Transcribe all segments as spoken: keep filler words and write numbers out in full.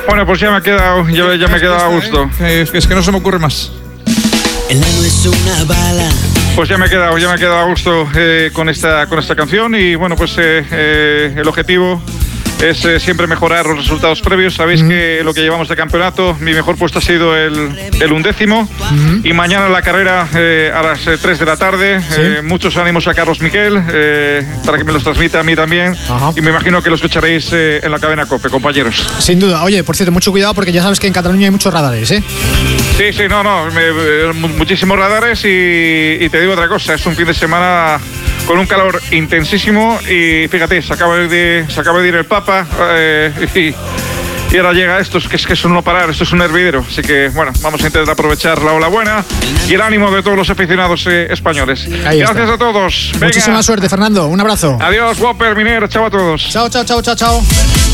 Bueno, pues ya me he quedado, ya, ya me he quedado a gusto. ¿eh? Es que no se me ocurre más. El ano es una bala. Pues ya me he quedado, ya me he quedado a gusto eh, con esta con esta canción y bueno, pues eh, eh, el objetivo es eh, siempre mejorar los resultados previos. Sabéis uh-huh. que lo que llevamos de campeonato, mi mejor puesto ha sido el, el undécimo uh-huh. y mañana la carrera eh, a las eh, tres de la tarde. ¿Sí? Eh, muchos ánimos a Carlos Miquel eh, para que me los transmita a mí también uh-huh. y me imagino que lo escucharéis eh, en la cadena COPE, compañeros. Sin duda. Oye, por cierto, mucho cuidado porque ya sabes que en Cataluña hay muchos radares, ¿eh? Sí, sí, no, no, me, muchísimos radares y, y te digo otra cosa, es un fin de semana con un calor intensísimo y fíjate, se acaba de, se acaba de ir el Papa eh, y, y ahora llega esto, que es que es un no parar, esto es un hervidero, así que bueno, vamos a intentar aprovechar la ola buena y el ánimo de todos los aficionados eh, españoles. Ahí Gracias está. a todos. Venga. Muchísima suerte, Fernando, un abrazo. Adiós, Whopper, Miner, chao a todos. Chao, chao, chao, chao, chao.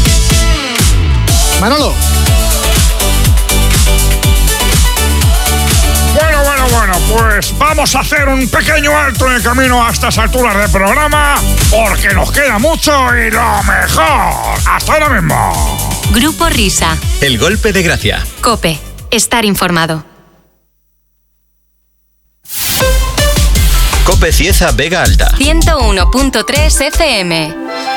Manolo. Bueno, pues vamos a hacer un pequeño alto en el camino a estas alturas del programa, porque nos queda mucho y lo mejor. Hasta ahora mismo. Grupo Risa. El golpe de gracia. COPE. Estar informado. COPE Cieza Vega Alta. ciento uno punto tres F M.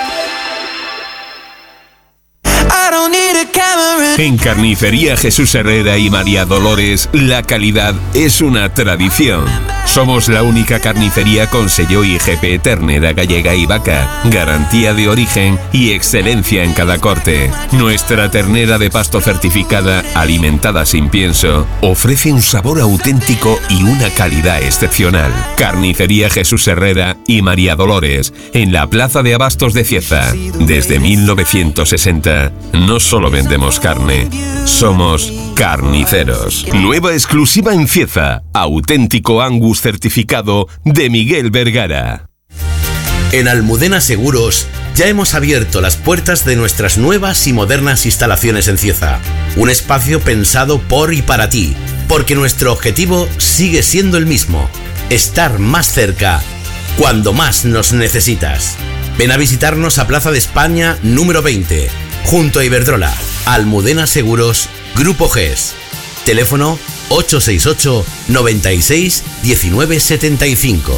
En Carnicería Jesús Herrera y María Dolores, la calidad es una tradición. Somos la única carnicería con sello I G P ternera gallega y vaca, garantía de origen y excelencia en cada corte. Nuestra ternera de pasto certificada, alimentada sin pienso, ofrece un sabor auténtico y una calidad excepcional. Carnicería Jesús Herrera y María Dolores, en la Plaza de Abastos de Cieza. Desde mil novecientos sesenta, no solo vendemos carne, somos carniceros. Nueva exclusiva en Cieza, auténtico Angus certificado de Miguel Vergara. En Almudena Seguros ya hemos abierto las puertas de nuestras nuevas y modernas instalaciones en Cieza. Un espacio pensado por y para ti, porque nuestro objetivo sigue siendo el mismo: estar más cerca cuando más nos necesitas. Ven a visitarnos a Plaza de España número veinte, junto a Iberdrola. Almudena Seguros, Grupo G E S. Teléfono ocho seis ocho, noventa y seis, diecinueve setenta y cinco.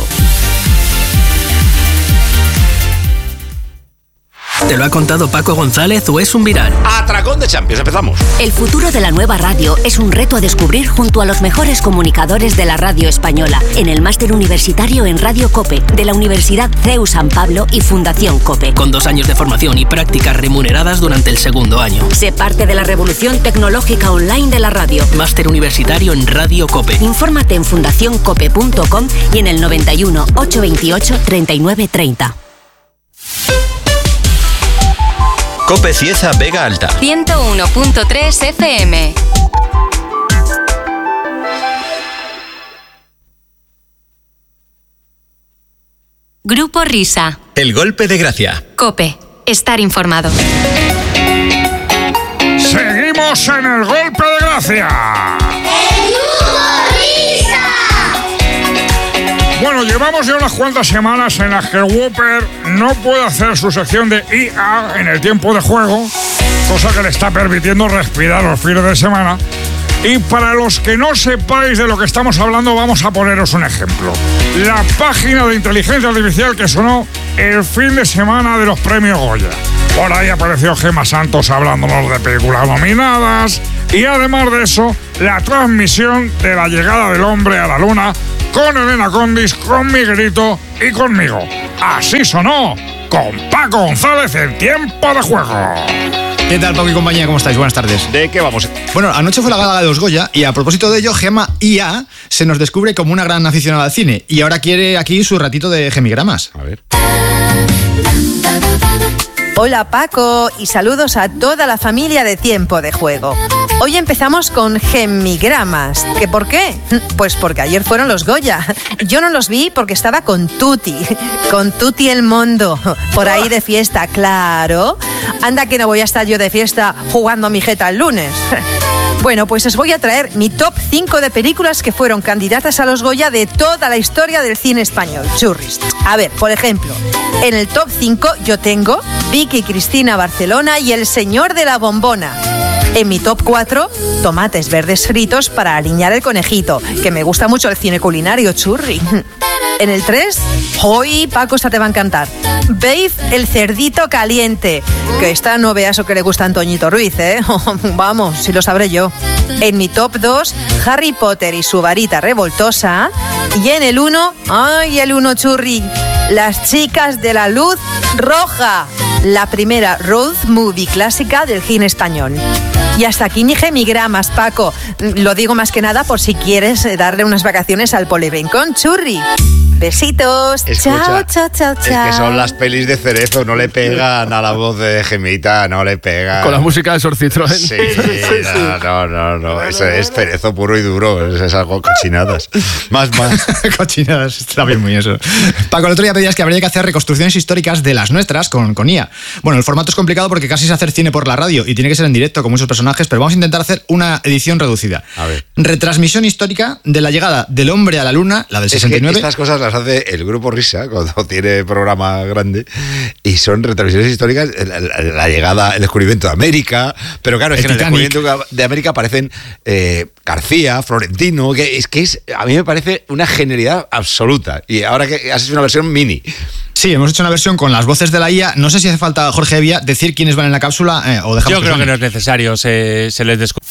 ¿Te lo ha contado Paco González o es un viral? Atracón de Champions, empezamos. El futuro de la nueva radio es un reto a descubrir junto a los mejores comunicadores de la radio española en el máster universitario en Radio COPE de la Universidad C E U San Pablo y Fundación COPE. Con dos años de formación y prácticas remuneradas durante el segundo año. Sé parte de la revolución tecnológica online de la radio. Máster universitario en Radio COPE. Infórmate en fundación cope punto com y en el noventa y uno, ochocientos veintiocho, treinta y nueve treinta. COPE Cieza Vega Alta. ciento uno punto tres F M. Grupo Risa. El golpe de gracia. COPE. Estar informado. Seguimos en el golpe de gracia. ¡El Grupo Risa! Bueno, llevamos ya unas cuantas semanas en las que el Whopper no puede hacer su sección de I A en el tiempo de juego, cosa que le está permitiendo respirar los fines de semana. Y para los que no sepáis de lo que estamos hablando, vamos a poneros un ejemplo. La página de inteligencia artificial que sonó el fin de semana de los premios Goya. Por ahí apareció Gemma Santos hablándonos de películas nominadas. Y además de eso, la transmisión de la llegada del hombre a la luna con Elena Condis, con Miguelito y conmigo. Así sonó con Paco González en tiempo de juego. ¿Qué tal, Paco y compañía? ¿Cómo estáis? Buenas tardes. ¿De qué vamos? Bueno, anoche fue la gala de los Goya y a propósito de ello, Gemma I A se nos descubre como una gran aficionada al cine y ahora quiere aquí su ratito de gemigramas. A ver. Hola Paco y saludos a toda la familia de Tiempo de Juego. Hoy empezamos con gemigramas. ¿Qué por qué? Pues porque ayer fueron los Goya. Yo no los vi porque estaba con Tuti, con Tuti el Mondo, por ahí de fiesta, claro. Anda que no voy a estar yo de fiesta jugando a mi jeta el lunes. Bueno, pues os voy a traer mi top cinco de películas que fueron candidatas a los Goya de toda la historia del cine español. Churris. A ver, por ejemplo, en el top cinco yo tengo Vicky Cristina Barcelona y El Señor de la Bombona. En mi top cuatro, tomates verdes fritos para aliñar el conejito, que me gusta mucho el cine culinario, churri. En el tres, hoy Paco, esta te va a encantar. Beef, el cerdito caliente. Que esta no veas o que le gusta a Antoñito Ruiz, ¿eh? Vamos, si lo sabré yo. En mi top dos, Harry Potter y su varita revoltosa. Y en el uno, ¡ay, el uno churri! Las chicas de la luz roja. La primera road movie clásica del cine español. Y hasta aquí ni gemigramas, Paco. Lo digo más que nada por si quieres darle unas vacaciones al Polibrincón, churri. Besitos. Escucha, chao, chao, chao, chao. Es que son las pelis de Cerezo, no le pegan a la voz de Gemita, no le pegan. Con la música de Sor Citroën. Sí, no, no, no, no. Eso es Cerezo puro y duro. Es, es algo cochinadas. Más, más. Cochinadas, está bien muy eso. Paco, el otro día pedías que habría que hacer reconstrucciones históricas de las nuestras con, con I A. Bueno, el formato es complicado porque casi es hacer cine por la radio y tiene que ser en directo con muchos personajes, pero vamos a intentar hacer una edición reducida. A ver. Retransmisión histórica de la llegada del hombre a la luna, la del sesenta y nueve. Es que estas cosas las hace el Grupo Risa cuando tiene programa grande y son retransmisiones históricas, la, la, la llegada, el descubrimiento de América, pero claro, es el que Titanic. En el descubrimiento de América aparecen eh, García, Florentino, que es que es, a mí me parece una genialidad absoluta. Y ahora que has hecho una versión mini. Sí, hemos hecho una versión con las voces de la I A. No sé si hace falta, Jorge Evia, decir quiénes van en la cápsula eh, o dejamos. Yo creo que, que no es necesario, se, se les descubre.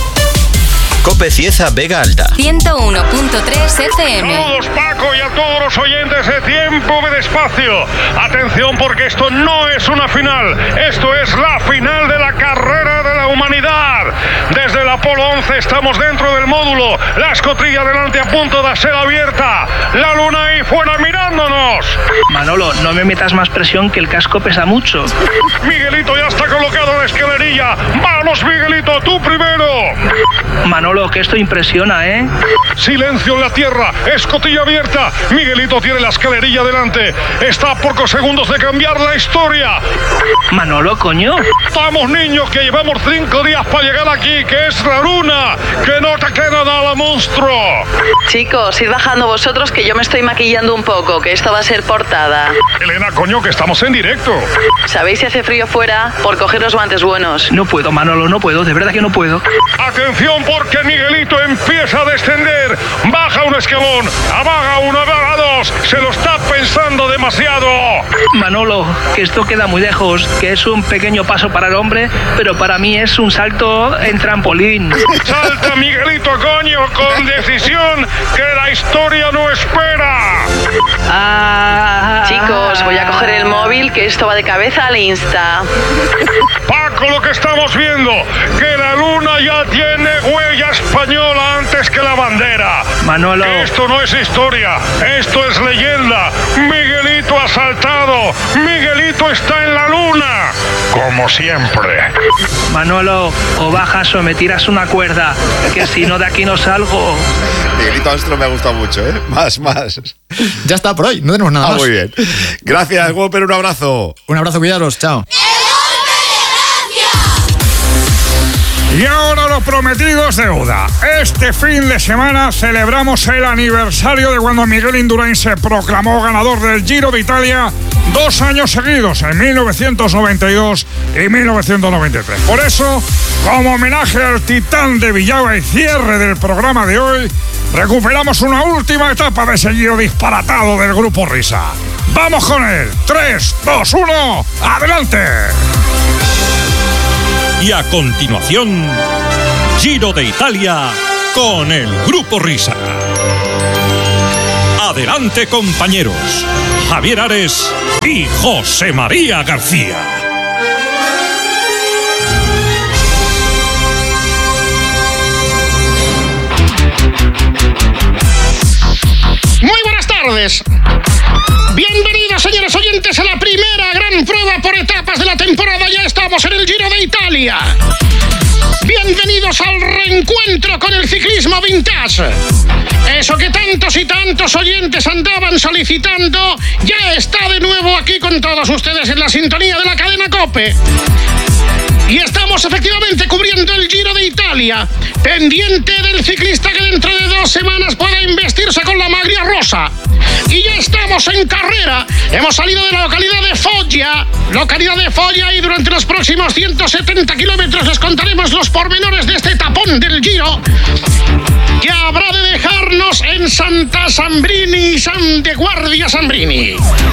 Cope Cieza Vega Alta. ciento uno punto tres F M. Saludos, Paco, y a todos los oyentes de Tiempo de Despacio. Atención, porque esto no es una final. Esto es la final de la carrera de la humanidad. Desde el Apolo once estamos dentro del módulo. La escotilla delante a punto de ser abierta. La luna ahí fuera mirándonos. Manolo, no me metas más presión, que el casco pesa mucho. Miguelito ya está colocado en la escalerilla. Vamos, Miguelito, tú primero. Manolo, que esto impresiona, ¿eh? Silencio en la tierra, escotilla abierta. Miguelito tiene la escalerilla delante. Está a pocos segundos de cambiar la historia. Manolo, coño. Vamos, niños, que llevamos cinco días para llegar aquí, que es la luna. Que no te queda nada, monstruo. Chicos, id bajando vosotros, que yo me estoy maquillando un poco, que esto va a ser portada. Elena, coño, que estamos en directo. ¿Sabéis si hace frío fuera? Por coger los guantes buenos. No puedo, Manolo, no puedo, de verdad que no puedo. Atención, porque Miguelito empieza a descender. Baja un escalón, abaga uno, abaga dos. Se lo está pensando demasiado. Manolo, que esto queda muy lejos, que es un pequeño paso para el hombre, pero para mí es un salto en trampolín. Salta, Miguelito, coño, con decisión, que la historia no espera. Ah, Chicos, voy a coger el móvil, que esto va de cabeza al Insta. Paco, lo que estamos viendo, que la luna ya tiene huella española antes que la bandera. Manolo. Que esto no es historia, esto es leyenda. Miguelito ha saltado, Miguelito está en la luna, como siempre. Manolo, o bajas o me tiras una cuerda, que si no de aquí no salgo. Miguelito, esto me ha gustado mucho, ¿eh? Más, más. Ya está por hoy, no tenemos nada ah, más. Muy bien. Gracias, Whopper, un abrazo. Un abrazo, cuidaros, chao. Y ahora lo prometido es deuda. Este fin de semana celebramos el aniversario de cuando Miguel Indurain se proclamó ganador del Giro de Italia dos años seguidos, en mil novecientos noventa y dos y mil novecientos noventa y tres. Por eso, como homenaje al titán de Villava y cierre del programa de hoy, recuperamos una última etapa de ese Giro disparatado del Grupo Risa. ¡Vamos con él! tres, dos, uno, ¡adelante! Y a continuación, Giro de Italia con el Grupo Risa. Adelante, compañeros, Javier Ares y José María García. Muy buenas tardes. Bienvenidos, señores oyentes, a la primera gran prueba por etapas de la temporada. Ya estamos en el Giro de Italia. Bienvenidos al reencuentro con el ciclismo vintage. Eso que tantos y tantos oyentes andaban solicitando, ya está de nuevo aquí con todos ustedes en la sintonía de la cadena COPE. Y estamos efectivamente cubriendo el Giro de Italia, pendiente del ciclista que dentro de dos semanas pueda investirse con la maglia rosa. Y ya estamos en carrera. Hemos salido de la localidad de Foggia, localidad de Foggia, y durante los próximos ciento setenta kilómetros les contaremos los pormenores de este tapón del Giro, que habrá de dejarnos en Santa Sambrini, San de Guardia Sambrini.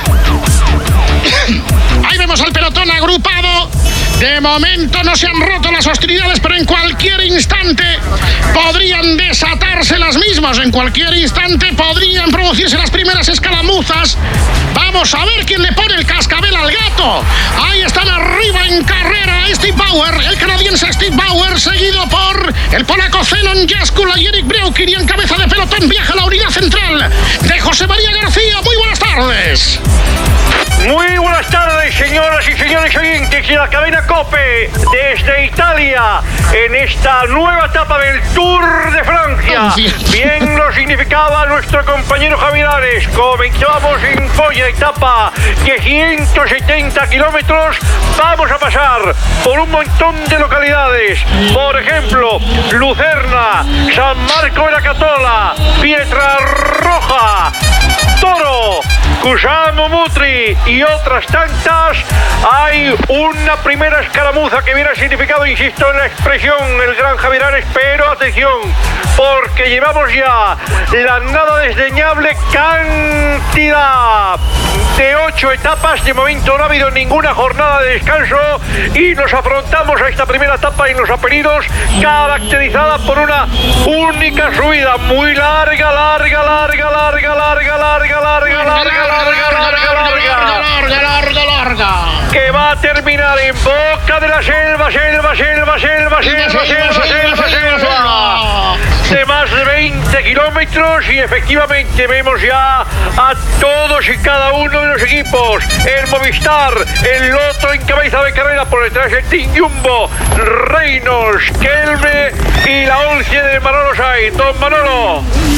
Ahí vemos al pelotón agrupado. De momento no se han roto las hostilidades, pero en cualquier instante podrían desatarse las mismas. En cualquier instante podrían producirse las primeras escaramuzas. Vamos a ver quién le pone el cascabel al gato. Ahí están arriba en carrera Steve Bauer, el canadiense Steve Bauer, seguido por el polaco Zenon Jaskula y Eric Breukin, y en cabeza de pelotón viaja la unidad central de José María García. Muy buenas tardes. Muy buenas tardes, señoras y señores oyentes de la cadena COPE, desde Italia, en esta nueva etapa del Tour de Francia. Bien lo significaba nuestro compañero Javier Ares. Comenzamos en Foggia, etapa de ciento setenta kilómetros. Vamos a pasar por un montón de localidades. Por ejemplo, Lucerna, San Marco de la Catola, Pietrarroja, Toro, Cusamo Mutri y otras tantas. Hay una primera escaramuza que viene significado, insisto en la expresión, el gran Javier Ares, pero atención, porque llevamos ya la nada desdeñable cantidad de ocho etapas. De momento no ha habido ninguna jornada de descanso y nos afrontamos a esta primera etapa en los apellidos, caracterizada por una única subida muy larga, larga, larga, larga, larga, larga, larga, larga, larga, larga, larga, larga, larga, que va a terminar en boca de la selva, selva, selva, selva, selva, selva, selva, selva, de más de veinte kilómetros, y efectivamente vemos ya a todos y cada uno de los equipos. El Movistar, el Lotto en cabeza de carrera, por detrás el Team Jumbo, Reynolds, Kelme y la once de Manolo Sainz. Don Manolo.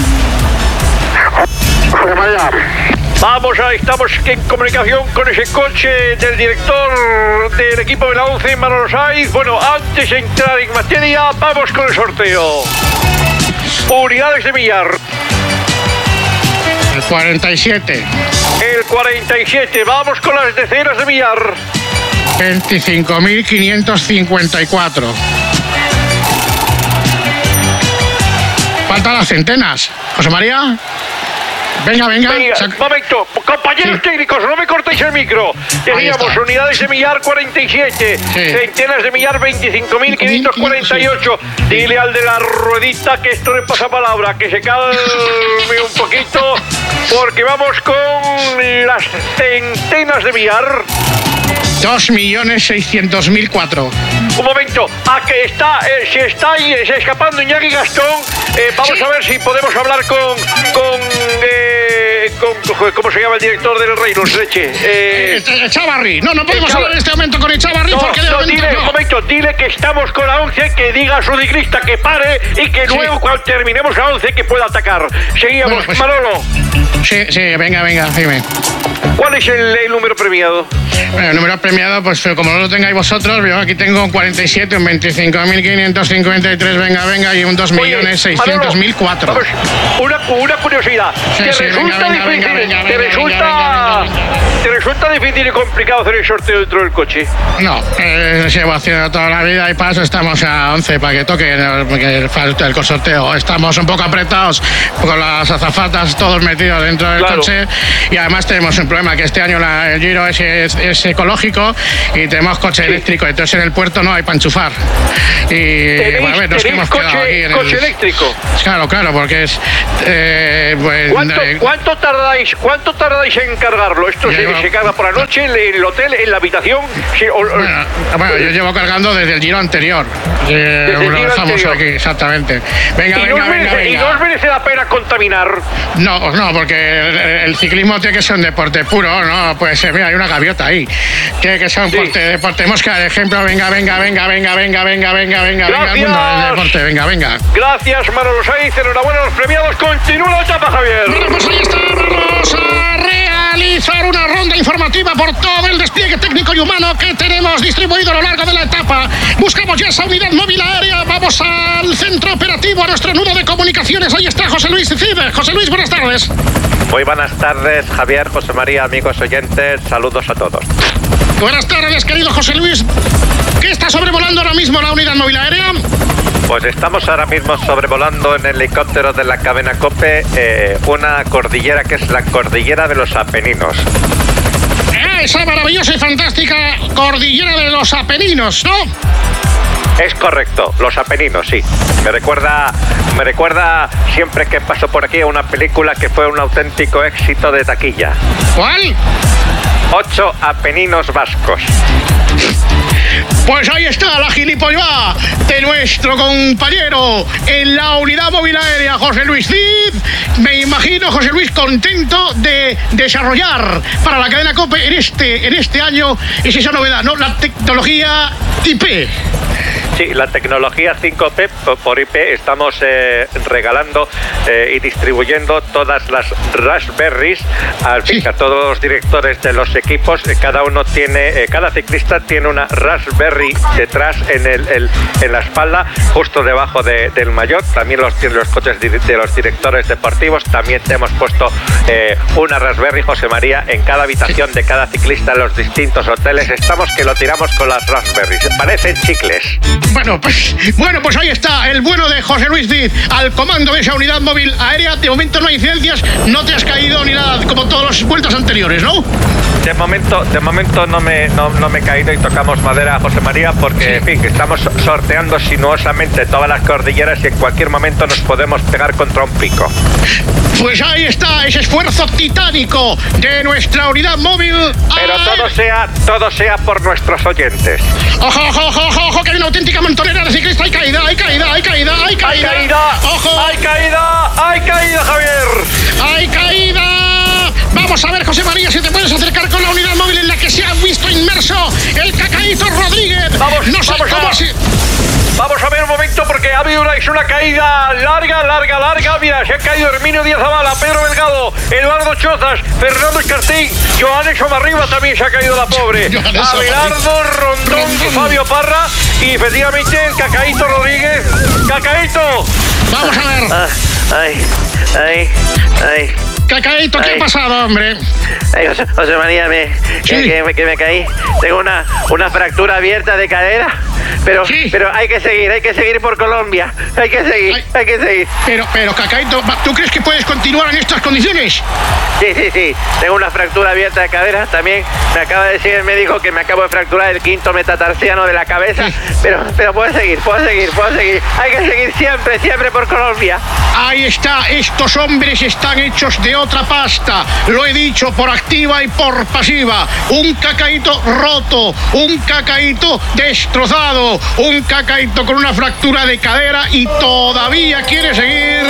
Vamos a, estamos en comunicación con ese coche del director del equipo de la once, Manolo Sainz. Bueno, antes de entrar en materia, vamos con el sorteo. Unidades de millar. El cuarenta y siete. El cuarenta y siete. Vamos con las decenas de millar. veinticinco mil quinientos cincuenta y cuatro. Faltan las centenas. José María. Venga, venga. Venga, Sac- momento. Compañeros sí. técnicos, no me cortéis el micro. Teníamos unidades de millar cuarenta y siete, sí. Centenas de millar veinticinco mil quinientos cuarenta y ocho. Sí. Dile al de la ruedita que esto no es pasapalabra, que se calme un poquito, porque vamos con las centenas de millar. dos millones seiscientos mil cuatro. Un momento, a que está, eh, se está ahí, se escapando Iñaki Gastón. Eh, vamos sí. a ver si podemos hablar con, con, eh, con, ¿cómo se llama el director del Reynolds, leche? Eh, eh, Chavarri. No, no podemos Chav- hablar en este momento con el Chavarri no, porque de no, momento dile, no. Un momento, dile que estamos con la once, que diga a su ciclista que pare y que luego sí. cuando terminemos la once que pueda atacar. Seguíamos, bueno, pues, Manolo. Sí, sí, venga, venga, dime. ¿Cuál es el, el número premiado? Bueno, el número premiado, pues como no lo tengáis vosotros, yo aquí tengo un cuarenta y siete, un veinticinco mil quinientos cincuenta y tres, venga, venga, y un dos millones seiscientos mil cuatro. Vamos, una, una curiosidad. Sí, ¿Te sí, resulta venga, difícil, venga, venga, te venga, resulta, venga, venga, venga. ¿Te resulta difícil y complicado hacer el sorteo dentro del coche? No, eh, llevo haciendo toda la vida y paso, estamos a once para que toque porque falta el sorteo. Estamos un poco apretados con las azafatas todos metidos dentro del claro. coche, y además tenemos un problema, que este año la, el Giro es, es, es ecológico y tenemos coche sí. eléctrico, entonces en el puerto no hay para enchufar. Y bueno, a ver, nos hemos coche, quedado aquí en coche el, eléctrico. Claro, claro, porque es eh, pues, ¿Cuánto, eh, ¿cuánto tardáis cuánto tardáis en cargarlo? ¿Esto se, llevo, se carga por la noche en el hotel, en la habitación? Sí, o, bueno, bueno, yo llevo cargando desde el Giro anterior. Eh, desde el lo Giro dejamos anterior. Aquí, exactamente. Venga, ¿Y venga, no os merece, venga, venga. ¿Y no os merece la pena contaminar? No, no, porque el, el ciclismo tiene que ser un deporte puro, ¿no? Pues mira, hay una gaviota ahí. Tiene que ser un sí. deporte, deporte. Tenemos que dar ejemplo, venga, venga, venga, venga, venga, venga, venga, venga, venga, el mundo del deporte, venga, venga. Gracias, Manolo Sainz, enhorabuena a los premiados, continúa la etapa, Javier. Bueno, pues ahí está, vamos a Real realizar una ronda informativa por todo el despliegue técnico y humano que tenemos distribuido a lo largo de la etapa. Buscamos ya esa unidad móvil aérea. Vamos al centro operativo, a nuestro nudo de comunicaciones. Ahí está José Luis Cid. José Luis, buenas tardes. Muy buenas tardes, Javier, José María, amigos oyentes. Saludos a todos. Buenas tardes, querido José Luis. ¿Qué está sobrevolando ahora mismo la unidad móvil aérea? Pues estamos ahora mismo sobrevolando en helicóptero de la cadena COPE eh, una cordillera que es la cordillera de los Apeninos. Ah, esa maravillosa y fantástica cordillera de los Apeninos, ¿no? Es correcto, los Apeninos, sí. Me recuerda, me recuerda siempre que paso por aquí a una película que fue un auténtico éxito de taquilla. ¿Cuál? Ocho Apeninos vascos. Pues ahí está la gilipollá de nuestro compañero en la unidad móvil aérea, José Luis Cid. Me imagino, José Luis, contento de desarrollar para la cadena COPE en este, en este año, es esa novedad, ¿no? La tecnología I P. Sí, la tecnología cinco P por I P estamos eh, regalando eh, y distribuyendo todas las Raspberries al fin, sí. A todos los directores de los equipos. Eh, cada uno tiene, eh, cada ciclista tiene una Raspberry detrás en el, el en la espalda, justo debajo de, del maillot. También los tienen los coches de, de los directores deportivos. También te hemos puesto eh, una Raspberry, José María, en cada habitación de cada ciclista en los distintos hoteles. Estamos que lo tiramos con las Raspberries. Parecen chicles. Bueno, pues bueno, pues ahí está el bueno de José Luis Cid al comando de esa unidad móvil aérea. De momento no hay incidencias, no te has caído ni nada como todas las vueltas anteriores, ¿no? De momento, de momento no me no, no me he caído y tocamos madera, José María, porque sí. En fin, que estamos sorteando sinuosamente todas las cordilleras y en cualquier momento nos podemos pegar contra un pico. Pues ahí está ese esfuerzo titánico de nuestra unidad móvil. Pero todo sea, todo sea por nuestros oyentes. Ojo, ojo, ojo, ojo, ojo, que hay una auténtica montonera de ciclistas. Hay caída, hay caída, hay caída, hay caída. Hay caída, ojo. Hay caída, hay caída, Javier. Hay caída. Vamos a ver, José María, si te puedes acercar con la unidad móvil en la que se ha visto inmerso el Cacaíto Rodríguez. Vamos, no sé vamos cómo a... si... Vamos a ver un momento porque ha habido una, es una caída larga, larga, larga. Mira, se ha caído Herminio Díaz Zavala, Pedro Delgado, Eduardo Chozas, Fernando Escartín, Joanes Omarriba también se ha caído la pobre. Abelardo Rondón y Fabio Parra y efectivamente el Cacaíto Rodríguez. ¡Cacaíto! Vamos a ver. Ah, ay, ay, ay. Cacaíto, ¿qué Ay. ha pasado, hombre? Ay, José, José María, me, sí. que, que, que me caí. Tengo una, una fractura abierta de cadera, pero, sí. pero hay que seguir, hay que seguir por Colombia. Hay que seguir, Ay. hay que seguir. Pero, pero, Cacaíto, ¿tú crees que puedes continuar en estas condiciones? Sí, sí, sí. Tengo una fractura abierta de cadera. También me acaba de decir el médico que me acabo de fracturar el quinto metatarsiano de la cabeza. Sí. Pero, pero puedo seguir, puedo seguir, puedo seguir. Hay que seguir siempre, siempre por Colombia. Ahí está, estos hombres están hechos de otra pasta, lo he dicho por activa y por pasiva. Un Cacaíto roto, un Cacaíto destrozado, un Cacaíto con una fractura de cadera y todavía quiere seguir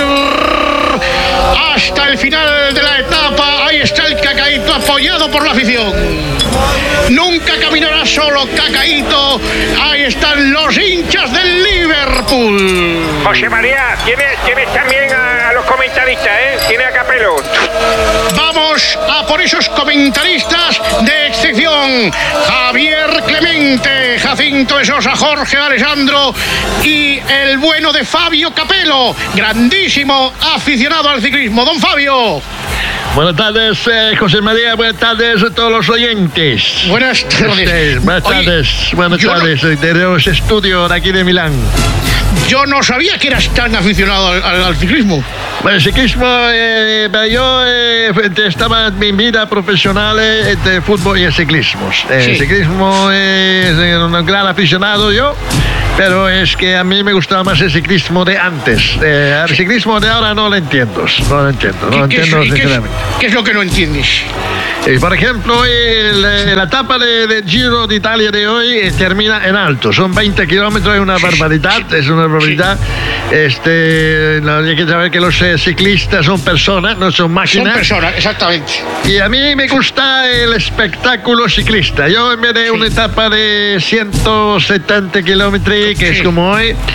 hasta el final de la etapa. Ahí está el Cacaíto apoyado por la afición. Nunca caminará solo Cacaíto. Ahí están los hinchas del Liverpool. José María, tienes, tienes también a, a los comentaristas, ¿eh? Tiene a Capelo. Vamos a por esos comentaristas de excepción. Javier Clemente, Jacinto de Sosa, Jorge Alessandro y el bueno de Fabio Capello, grandísimo aficionado al ciclismo. Don Fabio. Buenas tardes, eh, José María. Buenas tardes a todos los oyentes. Buenas tardes. Buenas tardes. Oye, buenas tardes. No... De los estudios de aquí de Milán. Yo no sabía que eras tan aficionado al, al, al ciclismo. Bueno, el ciclismo, eh, yo eh, estaba en mi vida profesional eh, entre fútbol y el ciclismo. Eh, sí. El ciclismo es eh, un gran aficionado yo, pero es que a mí me gustaba más el ciclismo de antes. Eh, el ciclismo de ahora no lo entiendo, no lo entiendo, no lo entiendo ¿qué, sinceramente. ¿qué, ¿Qué es lo que no entiendes? Eh, por ejemplo, el, la etapa del de Giro de Italia de hoy eh, termina en alto. Son veinte kilómetros, es una barbaridad, es una barbaridad. Sí. Este, no, hay que saber que los eh, ciclistas son personas, no son máquinas. Son personas, exactamente. Y a mí me gusta el espectáculo ciclista. Yo en vez de sí. una etapa de ciento setenta kilómetros, que sí. es como hoy,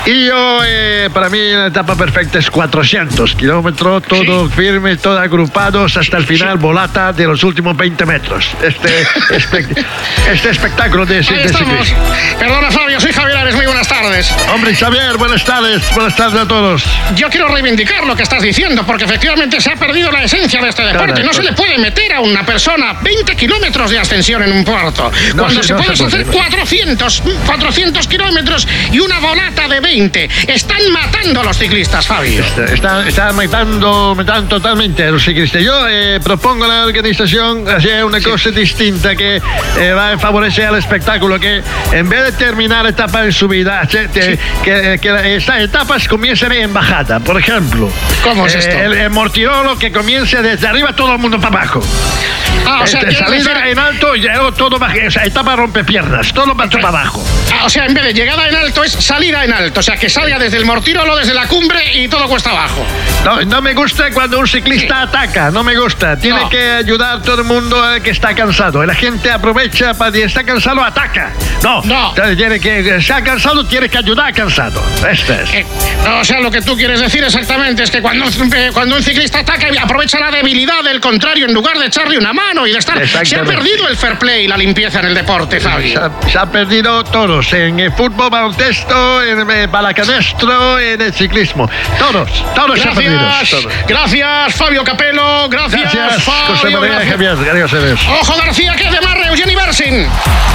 Y yo, eh, para mí, la etapa perfecta es cuatrocientos kilómetros, todo ¿Sí? firme, todo agrupados hasta el final, sí. volata de los últimos veinte metros. Este, espe este espectáculo de, de ciclismo. Perdona, Fabio, soy Javier Ares, muy buenas tardes. Hombre, Javier, buenas tardes, buenas tardes a todos. Yo quiero reivindicar lo que estás diciendo, porque efectivamente se ha perdido la esencia de este deporte. Claro, no se le puede meter a una persona veinte kilómetros de ascensión en un puerto, no, cuando se, se puede hacer cuatrocientos, cuatrocientos kilómetros y una volata de veinte. Están matando a los ciclistas, Fabio. Están, están matando, matando totalmente a los ciclistas. Yo eh, propongo a la organización hacer una sí. cosa distinta que eh, va a favorecer al espectáculo, que en vez de terminar etapa en subida, que, sí. que, que estas etapas comiencen en bajada, por ejemplo. ¿Cómo es esto? Eh, el, el Mortirolo que comience desde arriba, todo el mundo para abajo. Ah, o sea, este, salida decir... en alto y luego todo bajo, o sea, etapa rompepiernas, todo va para abajo. Ah, o sea, en vez de llegada en alto es salida en alto, o sea, que salga desde el Mortirolo, desde la cumbre y todo cuesta abajo. No, no me gusta cuando un ciclista sí. ataca, no me gusta. Tiene no. que ayudar a todo el mundo que está cansado. La gente aprovecha para decir, está cansado, ataca. No, no. Tiene que, está cansado, tiene que ayudar a cansado. Este es. Eh, o sea, lo que tú quieres decir exactamente es que cuando, eh, cuando un ciclista ataca, aprovecha la debilidad del contrario en lugar de echarle una mano y de estar. Se ha perdido el fair play y la limpieza en el deporte, Fabio. Se ha, se ha perdido todos, en el fútbol, baloncesto, en el balacanestro, en el ciclismo. Todos, todos se han perdido. Todos. Gracias, Fabio Capello. Gracias, gracias Fabio. José María Javier. Gracias. Ojo, García, que es de Marre, Eugeni Bersin.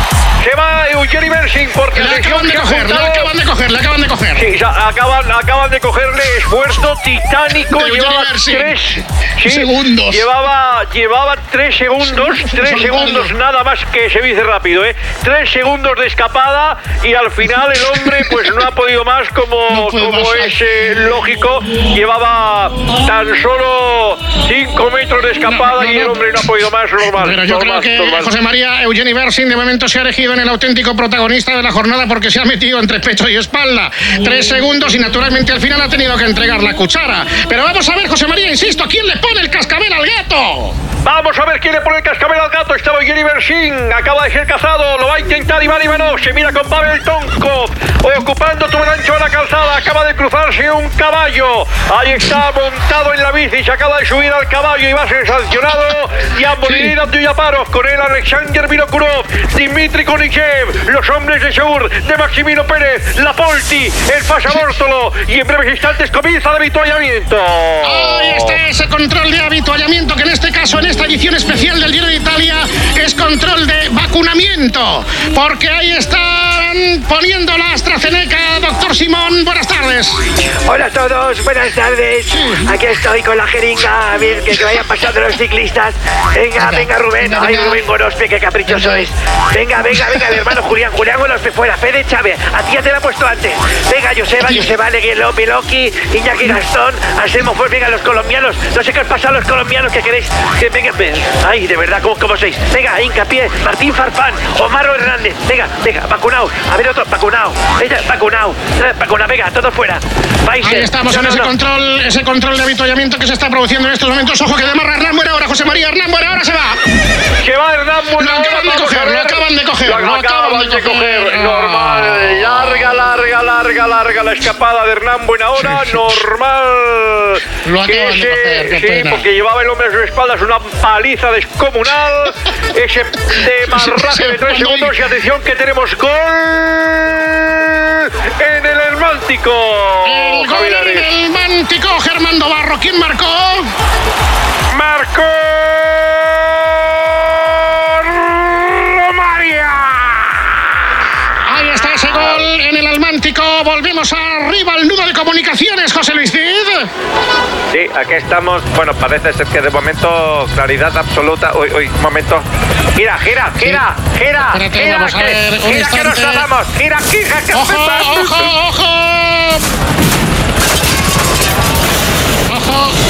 Se va Eugeni Bersin porque le acaban de coger, le acaban de coger, le acaban de coger. Sí, ya acaban, acaban de cogerle, esfuerzo titánico. De llevaba tres sí, segundos. Llevaba, llevaba tres segundos, tres segundos nada más que se dice rápido, ¿eh? Tres segundos de escapada y al final el hombre pues no ha podido más como, no como más. es eh, lógico. Llevaba tan solo cinco metros de escapada no, no, no, y el hombre no ha podido más, normal. Pero yo normal, creo que normal. José María Eugeni Bersin de momento se ha elegido en el auténtico protagonista de la jornada porque se ha metido entre pecho y espalda. Tres segundos y naturalmente al final ha tenido que entregar la cuchara. Pero vamos a ver, José María, insisto, ¿quién le pone el cascabel al gato? Vamos a ver quién le pone el cascabel al gato. Estaba Eugeni Bersin, acaba de ser cazado, lo va a intentar Iván Ivanov, se mira con Pavel Tonkov, ocupando todo el ancho de la calzada, acaba de cruzarse un caballo. Ahí está montado en la bici, se acaba de subir al caballo y va a ser sancionado. Yambolini Abduyaparov, con él Alexander Vinokurov, Dimitri Konichev, los hombres de Seur, de Maximino Pérez, Lapolti, el Pasabortolo, y en breves instantes comienza el avituallamiento. Ahí está ese control de avituallamiento que en este caso, en esta edición especial del Giro de Italia, es control de vacunamiento, porque ahí están poniendo la AstraZeneca. Doctor Simón, buenas tardes. Hola a todos, buenas tardes. Aquí estoy con la jeringa, a ver que, que vayan pasando los ciclistas. Venga, venga, venga Rubén, venga, ay Rubén Gorospe, qué caprichoso venga. es. Venga, venga, venga, el hermano Julián, Julián Gorospe fuera, Fede Chávez, a ti ya te la he puesto antes. Venga, Joseba, Joseba Leguelo, Miloki, Iñaki Gastón, Anselmo Fuer, venga, los colombianos. No sé qué os pasa a los colombianos que queréis. Que venga, ay, de verdad, ¿cómo, cómo sois? Venga, hincapié, Martín Farfán, Omar Hernández, venga, venga, vacunado. A ver otro, vacunado, vacunado, vacunado, venga, todos fuera. Países. Ahí estamos no, en no, ese no. control, ese control de avituallamiento que se está produciendo en estos momentos. Ojo que demarra Hernán Buena Hora, José María Hernán Buena Hora se va. Se va Hernán Buena Hora. Lo acaban de coger, lo acaban de coger. Lo acaban de coger, normal. Larga, larga, larga, larga la escapada de Hernán Buena Hora, normal. Lo acaban de coger, qué sí, pena. porque llevaba el hombre a sus espaldas una paliza descomunal. Ese demarraje de tres segundos y atención que tenemos gol en el Hermántico. El gol en el Hermántico, Germán Dobarro. ¿Quién marcó? Marcó Romaria. Ahí está ese gol en el Hermántico. Volvemos arriba al nudo de comunicaciones, José Luis Cid. Sí, aquí estamos. Bueno, parece ser que de momento claridad absoluta. Uy, uy, un momento. Gira, gira, gira, sí. gira, Espérate, gira, vamos a que, ver, un gira que nos tratamos. Gira, gira, que ojo, ojo, ojo. Ojo.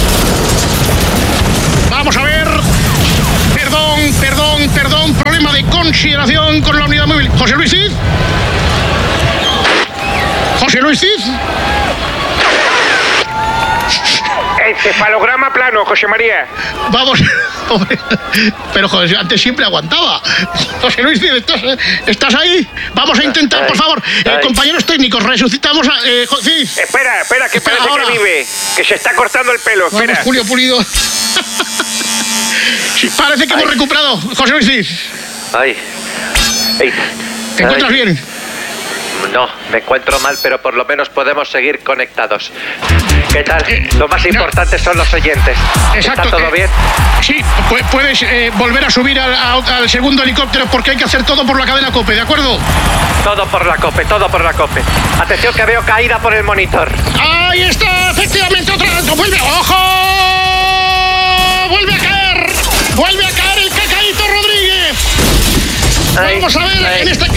Vamos a ver. Perdón, perdón, perdón. Problema de consideración con la unidad móvil. José Luis Cid. José Luis Cid. encefalograma plano, José María. Vamos, hombre, pero joder, antes siempre aguantaba. José Luis, ¿estás, estás ahí? Vamos a intentar, por favor, eh, compañeros técnicos, resucitamos a... Eh, sí. Espera, espera, que espera parece ahora. que vive, que se está cortando el pelo, espera. Vamos, Julio Pulido. Sí, parece que Ay. hemos recuperado, José Luis. Ay. Ay. ¿Te encuentras Ay. bien? No, me encuentro mal, pero por lo menos podemos seguir conectados. ¿Qué tal? Eh, lo más importante no. son los oyentes. Exacto. ¿Está todo eh, bien? Sí, puedes eh, volver a subir al, al segundo helicóptero porque hay que hacer todo por la cadena COPE, ¿de acuerdo? Todo por la COPE, todo por la COPE. Atención que veo caída por el monitor. ¡Ahí está! Efectivamente, otra... ¡Vuelve! ¡Ojo! ¡Vuelve a caer! ¡Vuelve a caer el Cacaíto Rodríguez! Ay, Vamos a ver ay. en esta...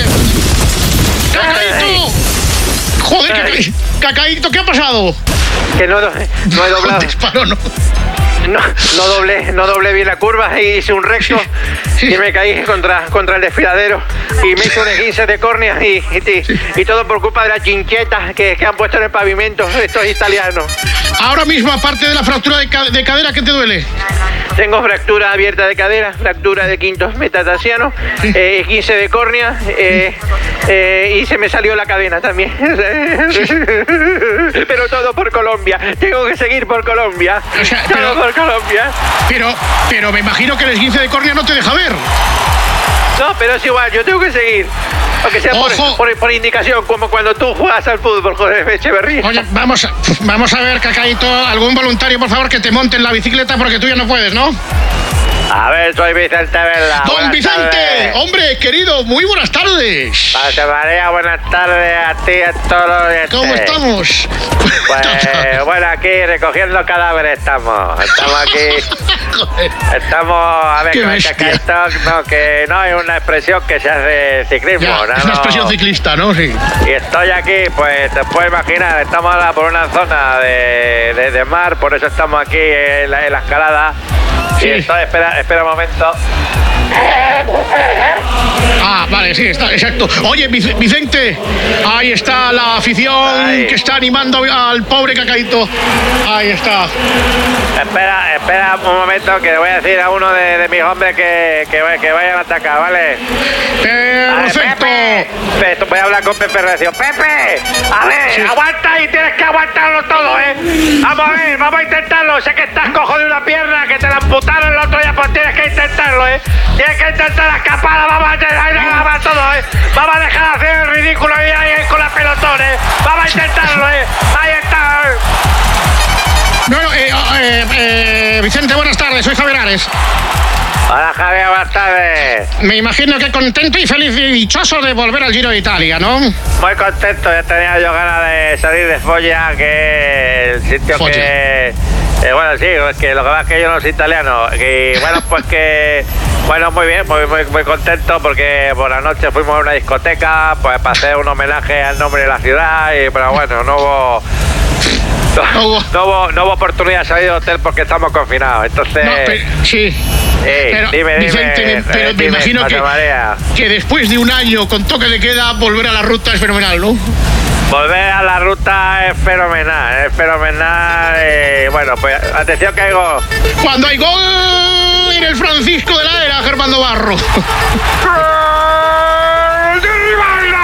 ¡Cacaíto! Joder, Cacaíto, Cacaíto, ¿qué ha pasado? Que no, no he doblado. Disparo, no. No, no doblé, no doblé bien la curva y hice un recto sí, sí. y me caí contra, contra el desfiladero y me hice un esguince de córnea y, y, sí. y todo por culpa de las chinchetas que, que han puesto en el pavimento estos italianos. Ahora mismo, aparte de la fractura de, ca de cadera, ¿qué te duele? Tengo fractura abierta de cadera, fractura de quinto metatarsiano, sí. eh, esguince de córnea eh, eh, y se me salió la cadena también. Sí. Pero todo por Colombia. Tengo que seguir por Colombia. O sea, todo pero, por Colombia. Pero, pero me imagino que el esguince de córnea no te deja ver. No, pero es igual, yo tengo que seguir. Aunque sea por, por, por indicación, como cuando tú juegas al fútbol, José Echeverría. Oye, vamos a, vamos a ver, Cacaíto, algún voluntario, por favor, que te monte en la bicicleta porque tú ya no puedes, ¿no? A ver, soy Vicente Vela. ¡Don buenas Vicente! Tardes. Hombre, querido, muy buenas tardes. José María, buenas tardes a ti y a todos los oyentes. ¿Cómo estamos? Pues, bueno, aquí recogiendo cadáveres estamos. Estamos aquí. Estamos, a ver, con el Cacaíto, no, que no es una expresión que se hace ciclismo. Ya, ¿no? Es una expresión ciclista, ¿no? Sí. Y estoy aquí, pues te puedes imaginar, estamos ahora por una zona de, de, de mar, por eso estamos aquí en la, en la escalada. Sí. Y estoy, espera, espera un momento. Ah, vale, sí, está, exacto. Oye, Vicente, ahí está la afición Ay. que está animando al pobre Cacaíto. Ahí está. Espera, espera un momento que le voy a decir a uno de, de mis hombres que, que, que vayan a atacar, ¿vale? Perfecto. Ver, Pepe, voy a hablar con Pepe Recio. Pepe, a ver, sí. aguanta y tienes que aguantarlo todo, ¿eh? Vamos a ver, vamos a intentarlo. Sé que estás cojo de una pierna, que te la amputaron el otro día, pues tienes que intentarlo, ¿eh? Tienes que intentar la escapada, vamos a intentar todo, ¿eh? Vamos a dejar de hacer el ridículo ahí, ahí con la pelotón, ¿eh? Vamos a intentarlo, ¿eh? Ahí está. Bueno, eh, eh, eh, Vicente, buenas tardes, soy Javier Ares. Hola, Javier, buenas tardes. Me imagino que contento y feliz y dichoso de volver al Giro de Italia, ¿no? Muy contento, ya tenía yo ganas de salir de Foggia, que el sitio Foggia. que... Eh, bueno, sí, es que lo que pasa es que yo no soy italiano. Y bueno, pues que... Bueno, muy bien, muy, muy, muy contento porque por la noche fuimos a una discoteca pues para hacer un homenaje al nombre de la ciudad, y, pero bueno, no hubo... No, no, hubo, no hubo oportunidad de salir del hotel porque estamos confinados, entonces... No, pero, sí, eh, pero, dime, Vicente, dime, me, pero eh, me dime, imagino que, que después de un año con toque de queda, volver a la ruta es fenomenal, ¿no? Volver a la ruta es fenomenal, es fenomenal. Eh, bueno, pues atención que hay gol. Cuando hay gol en el Francisco de la Era, Germán Barro. ¡Gol de Rivaldo!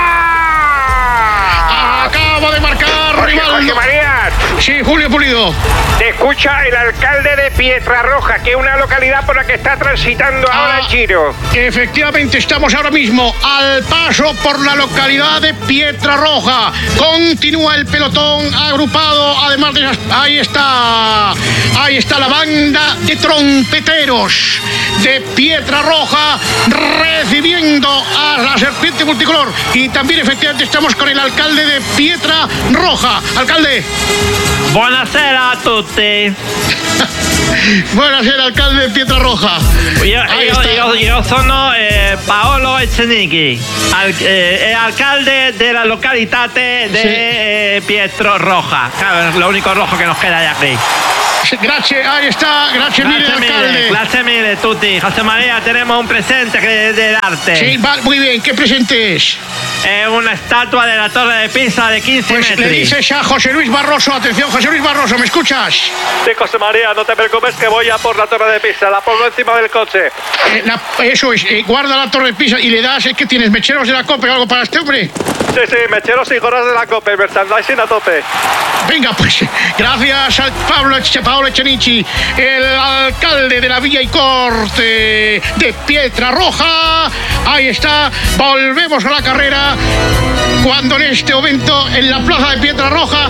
Acaba de marcar Rivaldo. Sí, Julio Pulido. Te escucha el alcalde de Pietrarroja, que es una localidad por la que está transitando ah, ahora el Giro. Efectivamente, estamos ahora mismo al paso por la localidad de Pietrarroja. Continúa el pelotón agrupado, además de... Ahí está, ahí está la banda de trompeteros de Pietrarroja recibiendo a la serpiente multicolor. Y también, efectivamente, estamos con el alcalde de Pietrarroja. Alcalde. Buonasera a tutti. Buonasera, alcalde Pietrarroja. Io, io, io, io sono eh, Paolo Echenique, al, eh, el alcalde de la localidad de Sí. eh, Pietrarroja. Claro, es lo único rojo que nos queda de aquí. Grazie, ahí está, grazie mille, Grazie alcalde. mille, grazie mille tutti. José María, tenemos un presente que de darte. Sí, va, muy bien, ¿qué presente es? Es una estatua de la Torre de Pisa de quince Pues metros. le dices a José Luis Barroso, atención, José Luis Barroso, ¿me escuchas? Sí, José María, no te preocupes que voy a por la Torre de Pisa, la pongo encima del coche. Eh, la- eso es, eh, guarda la Torre de Pisa y le das, es que tienes mecheros de la COPE o algo para este hombre. Sí, sí, mecheros y gorras de la COPE, merchandising a tope. Venga, pues, gracias al Pablo, Eche- Paolo Echenichi, el alcalde de la Villa y Corte de Pietrarroja. Ahí está, volvemos a la carrera. Cuando en este momento, en la plaza de Pietrarroja,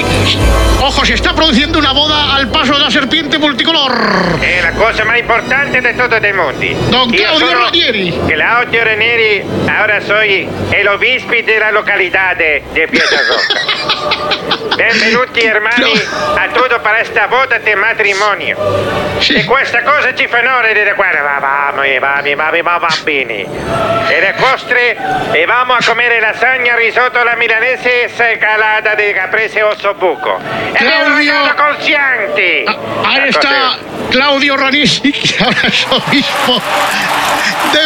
ojo, se está produciendo una boda al paso de la serpiente multicolor. È la cosa más importante de todo el mundo. Don Io Claudio sono Ranieri. Claudio Ranieri, ahora soy el obispo de la localidad de, de Pietrarroja. Benvenuti hermani a tutto para esta boda de matrimonio. E questa cosa ci fa onore di guarda, va, vamos, vamos, vamos, vamos, bambini. E le costre, e vamos a comer lasagna, risotto alla milanese e scalata di caprese osso buco. E un regalo con Chianti. Ahí está Claudio Ranieri, que ahora es obispo de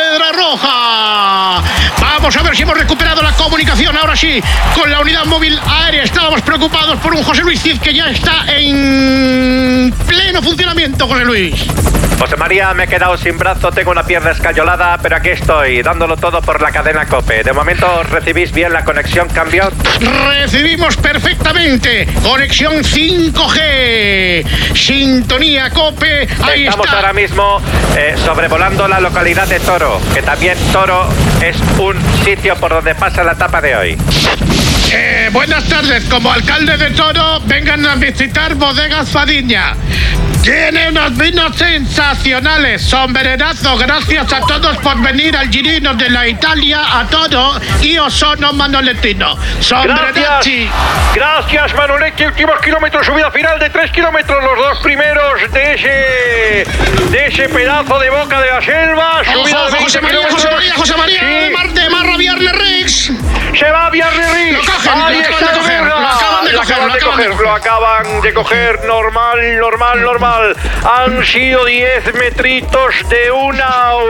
Pietrarroja. Vamos a ver si hemos recuperado la comunicación, ahora sí, con la unidad móvil aérea. Estábamos preocupados por un José Luis Cid que ya está en pleno funcionamiento, José Luis. José María, me he quedado sin brazo, tengo una pierna escayolada, pero aquí estoy, dándolo todo por la cadena COPE. De momento, ¿recibís bien la conexión? ¿Cambio? Recibimos perfectamente conexión cinco G, sintonía COPE, ahí Estamos está. ahora mismo eh, sobrevolando la localidad de Toro, que también Toro es un sitio por donde pasa la etapa de hoy. Eh, buenas tardes, como alcalde de Toro, vengan a visitar Bodegas Fadiña. Tiene unos vinos sensacionales, sombrerazzo, gracias a todos por venir al Girino de la Italia a Toro. Io sono Manolettino. Gracias, gracias Manoletti, últimos kilómetros, subida final de tres kilómetros, los dos primeros de ese de ese pedazo de boca de la selva, subida Ojo, de José veinte María, José kilómetros. María, José María, Sí. de, Mar, de Marra Viernes Rix. Se va Viernes Rix. Lo cogen, Ahí lo acaban está de coger, el lo Berga. acaban de Lo coger, acaban lo de acaban de coger, lo acaban de coger, normal, normal, normal. Han sido diez metritos de una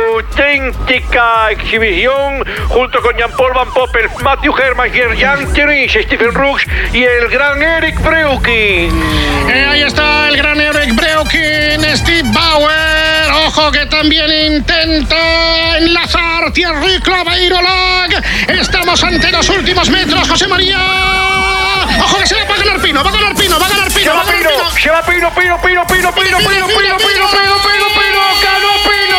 auténtica exhibición junto con Jean-Paul Van Poppel, Matthew Herman, Jan Thierry, Stephen Rooks y el gran Eric Breuking. Eh, ahí está el gran Eric Breuking, Steve Bauer. Ojo que también intenta enlazar Thierry Claveiro-Lag. Estamos ante los últimos metros, José María. Ojo que se va a ganar Pino, va a ganar Pino, va a ganar Se Pino, va va a ganar Pino, Pino. se va Pino, Pino, Pino, Pino, Pino, Pino, Pino, Pino, Pino, Pino, Pino, Pino, ganó Pino.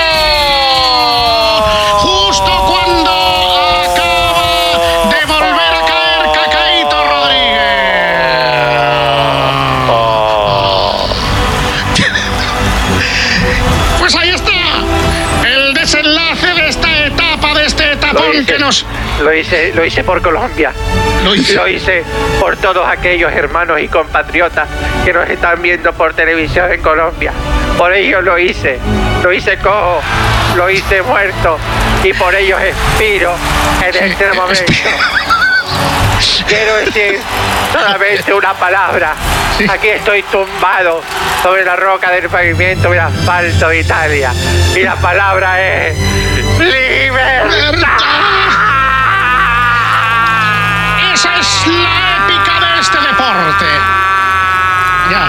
Justo cuando acaba de volver a caer Cacaíto Rodríguez. Pues ahí está el desenlace de esta etapa, de este etapón que nos... Lo hice, lo hice por Colombia. Lo hice. Lo hice por todos aquellos hermanos y compatriotas que nos están viendo por televisión en Colombia. Por ellos lo hice. Lo hice cojo, lo hice muerto y por ellos expiro en este momento. Quiero decir solamente una palabra. Aquí estoy tumbado sobre la roca del pavimento del asfalto de Italia. Y la palabra es ¡libertad! Esa es la épica de este deporte. Ya.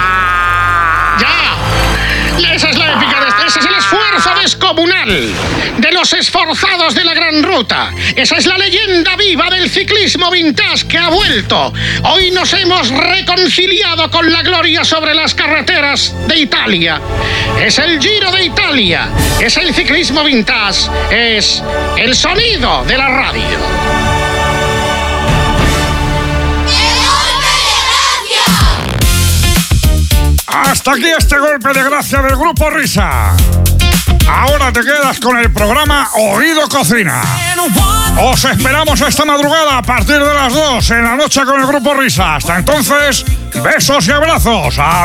Ya. Esa es la épica de este. Ese es el esfuerzo descomunal de los esforzados de la Gran Ruta. Esa es la leyenda viva del ciclismo vintage que ha vuelto. Hoy nos hemos reconciliado con la gloria sobre las carreteras de Italia. Es el Giro de Italia. Es el ciclismo vintage. Es el sonido de la radio. Hasta aquí este golpe de gracia del Grupo Risa. Ahora te quedas con el programa Oído Cocina. Os esperamos esta madrugada a partir de las dos en la noche con el Grupo Risa. Hasta entonces, besos y abrazos.